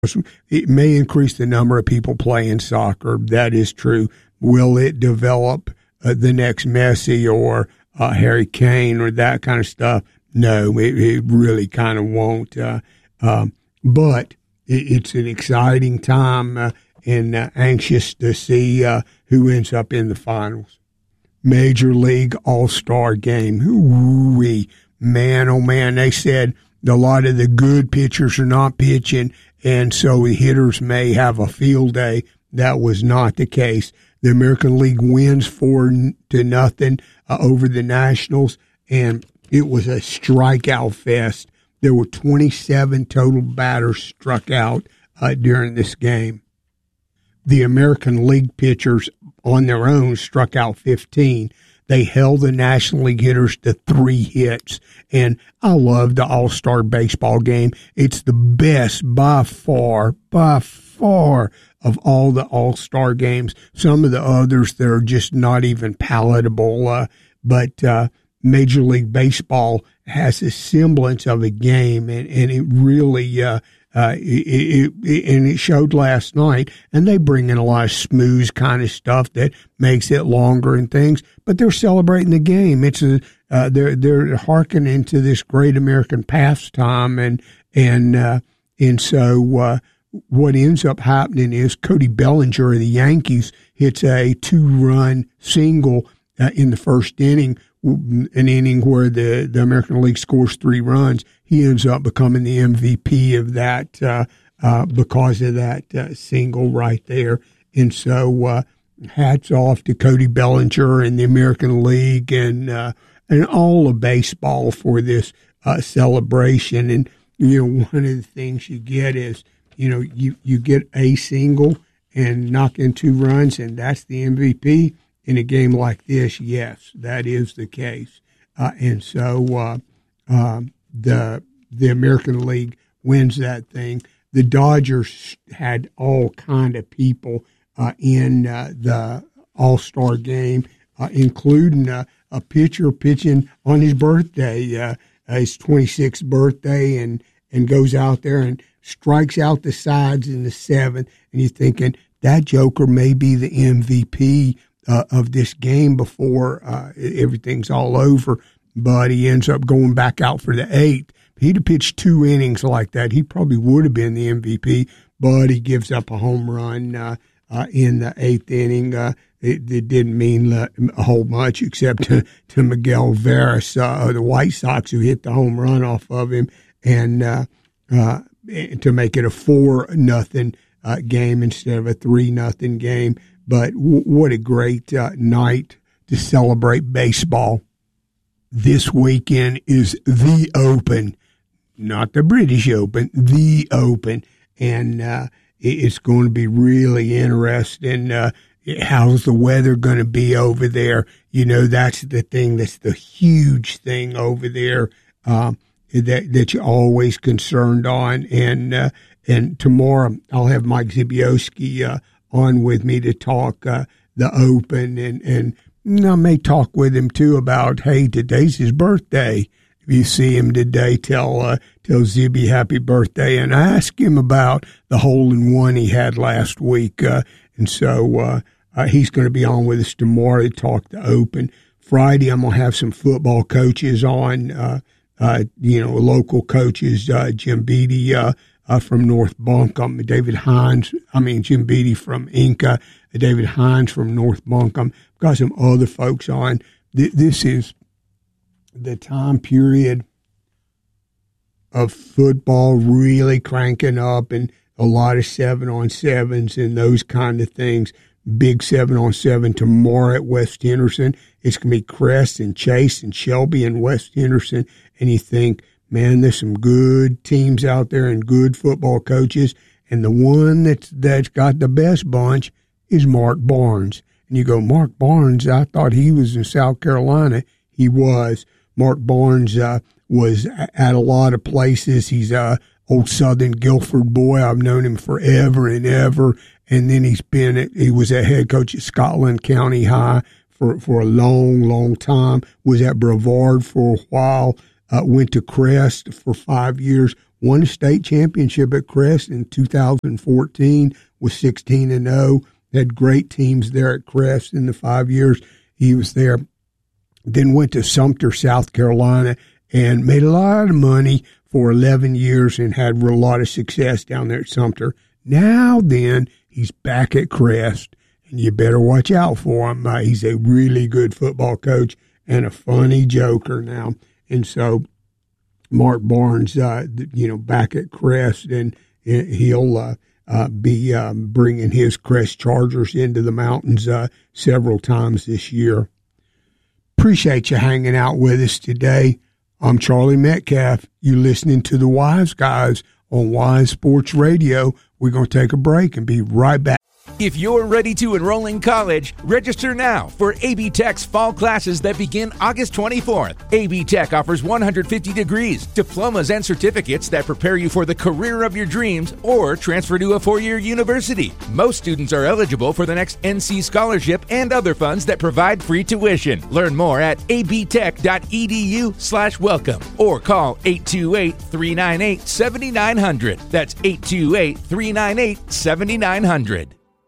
It may increase the number of people playing soccer. That is true. Will it develop the next Messi or Harry Kane or that kind of stuff? No, it really kind of won't. But it's an exciting time and anxious to see who ends up in the finals. Major League All-Star Game. Ooh-wee. Man, oh man, they said a lot of the good pitchers are not pitching, and so the hitters may have a field day. That was not the case. The American League wins 4-0 over the Nationals, and it was a strikeout fest. There were 27 total batters struck out during this game. The American League pitchers on their own struck out 15. They held the National League hitters to 3 hits. And I love the All-Star baseball game. It's the best by far of all the All-Star games. Some of the others, they're just not even palatable. But Major League Baseball has a semblance of a game, and it really it showed last night, and they bring in a lot of smooth kind of stuff that makes it longer and things, but they're celebrating the game. It's they're hearkening to this great American pastime, and so what ends up happening is Cody Bellinger of the Yankees hits a 2-run single in the first inning, an inning where the American League scores 3 runs. He ends up becoming the MVP of that because of that single right there. And so hats off to Cody Bellinger and the American League and all of baseball for this celebration. And, one of the things you get is, you get a single and knock in 2 runs, and that's the MVP. In a game like this, yes, that is the case. And so the American League wins that thing. The Dodgers had all kind of people in the All-Star game, including a pitcher pitching on his birthday, his 26th birthday, and goes out there and strikes out the sides in the 7th. And you're thinking, that joker may be the MVP of this game before everything's all over, but he ends up going back out for the 8th. If he'd have pitched 2 innings like that, he probably would have been the MVP, but he gives up a home run in the 8th inning. It didn't mean a whole much except to Miguel Veras of the White Sox, who hit the home run off of him, and to make it a 4-0 game instead of a 3-0 game. But what a great night to celebrate baseball. This weekend is the Open, not the British Open, the Open. And it's going to be really interesting. How's the weather going to be over there? That's the thing, that's the huge thing over there that you're always concerned on. And tomorrow I'll have Mike Zibioski on with me to talk the Open, and I may talk with him too about, hey, today's his birthday. If you see him today, tell Zibby happy birthday, and I asked him about the hole-in-one he had last week, and so he's going to be on with us tomorrow to talk the Open. Friday, I'm going to have some football coaches on, local coaches, Jim Beatty from North Buncombe, Jim Beatty from Inca, David Hines from North Buncombe. Got some other folks on. This is the time period of football really cranking up, and a lot of 7-on-7s and those kind of things. Big 7-on-7 tomorrow at West Henderson. It's going to be Crest and Chase and Shelby and West Henderson. And you think, man, there's some good teams out there and good football coaches. And the one that's got the best bunch is Mark Barnes. And you go, Mark Barnes, I thought he was in South Carolina. He was. Mark Barnes was at a lot of places. He's a old Southern Guilford boy. I've known him forever and ever. And then he was a head coach at Scotland County High for a long, long time. Was at Brevard for a while. Went to Crest for 5 years. won a state championship at Crest in 2014, was 16-0, had great teams there at Crest in the 5 years he was there. Then went to Sumter, South Carolina, and made a lot of money for 11 years and had a lot of success down there at Sumter. Now then, he's back at Crest, and you better watch out for him. He's a really good football coach and a funny joker now. And so Mark Barnes, back at Crest, and he'll be bringing his Crest Chargers into the mountains several times this year. Appreciate you hanging out with us today. I'm Charlie Metcalf. You listening to the Wise Guys on Wise Sports Radio. We're going to take a break and be right back. If you're ready to enroll in college, register now for AB Tech's fall classes that begin August 24th. AB Tech offers 150 degrees, diplomas, and certificates that prepare you for the career of your dreams or transfer to a four-year university. Most students are eligible for the next NC Scholarship and other funds that provide free tuition. Learn more at abtech.edu/welcome or call 828-398-7900. That's 828-398-7900.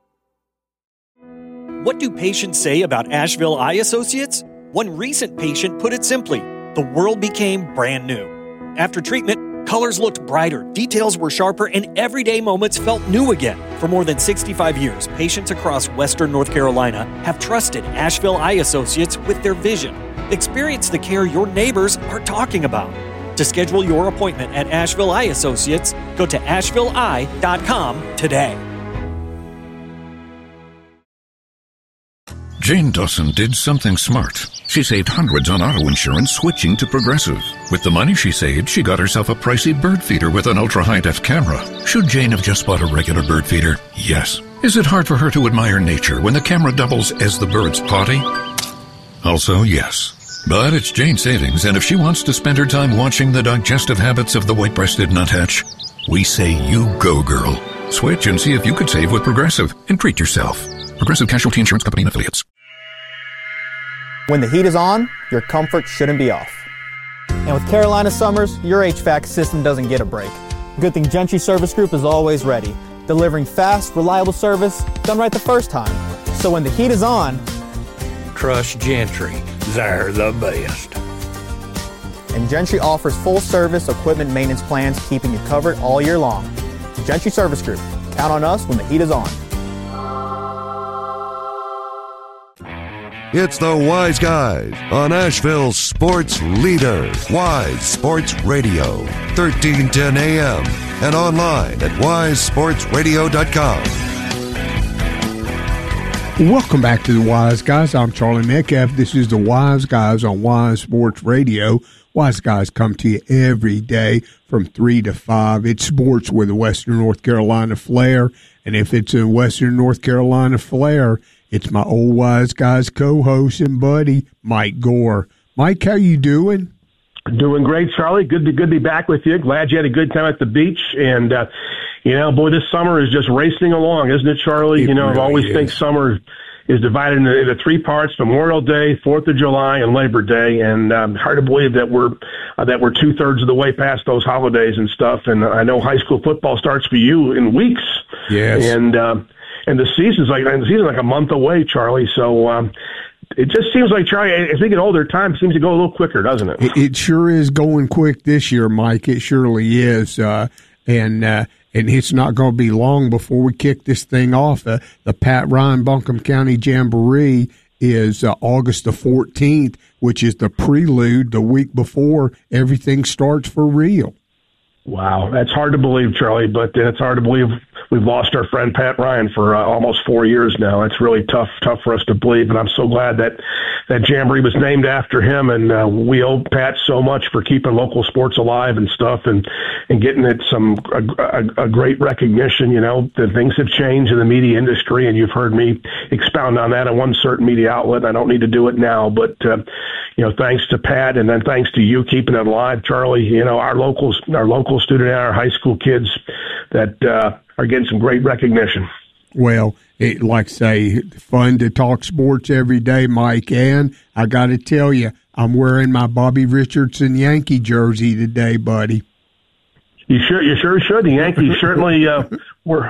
What do patients say about Asheville Eye Associates? One recent patient put it simply, the world became brand new. After treatment, colors looked brighter, details were sharper, and everyday moments felt new again. For more than 65 years, patients across Western North Carolina have trusted Asheville Eye Associates with their vision. Experience the care your neighbors are talking about. To schedule your appointment at Asheville Eye Associates, go to ashevilleeye.com today. Jane Dawson did something smart. She saved hundreds on auto insurance switching to Progressive. With the money she saved, she got herself a pricey bird feeder with an ultra-high-def camera. Should Jane have just bought a regular bird feeder? Yes. Is it hard for her to admire nature when the camera doubles as the bird's potty? Also, yes. But it's Jane's savings, and if she wants to spend her time watching the digestive habits of the white-breasted nuthatch, we say you go, girl. Switch and see if you could save with Progressive and treat yourself. Progressive Casualty Insurance Company and Affiliates. When the heat is on, your comfort shouldn't be off. And with Carolina summers, your HVAC system doesn't get a break. Good thing Gentry Service Group is always ready, delivering fast, reliable service done right the first time. So when the heat is on, trust Gentry. They're the best. And Gentry offers full-service equipment maintenance plans, keeping you covered all year long. Gentry Service Group. Count on us when the heat is on. It's the Wise Guys on Asheville's sports leader, Wise Sports Radio, 1310 AM, and online at wisesportsradio.com. Welcome back to the Wise Guys. I'm Charlie Metcalf. This is the Wise Guys on Wise Sports Radio. Wise Guys come to you every day from 3 to 5. It's sports with a Western North Carolina flair, and if it's a Western North Carolina flair, it's my old Wise Guys co-host and buddy, Mike Gore. Mike, how you doing? Doing great, Charlie. Good to be back with you. Glad you had a good time at the beach. And, boy, this summer is just racing along, isn't it, Charlie? It I've always think summer is divided into three parts: Memorial Day, 4th of July, and Labor Day. And hard to believe that we're 2/3 of the way past those holidays and stuff. And I know high school football starts for you in weeks. Yes. And the season's like a month away, Charlie. So it just seems like, Charlie, as we get older, time seems to go a little quicker, doesn't it? It sure is going quick this year, Mike. It surely is. And it's not going to be long before we kick this thing off. The Pat Ryan Buncombe County Jamboree is August the 14th, which is the prelude, the week before everything starts for real. Wow, that's hard to believe, Charlie, but it's hard to believe we've lost our friend Pat Ryan for almost 4 years now. It's really tough for us to believe, and I'm so glad that Jamboree was named after him, and we owe Pat so much for keeping local sports alive and stuff, and getting it a great recognition. That things have changed in the media industry, and you've heard me expound on that on one certain media outlet. I don't need to do it now, but thanks to Pat, and then thanks to you keeping it alive, Charlie. Our local student and our high school kids that are getting some great recognition. Well, like I say, fun to talk sports every day, Mike. And I got to tell you, I'm wearing my Bobby Richardson Yankee jersey today, buddy. You sure should. The Yankees certainly were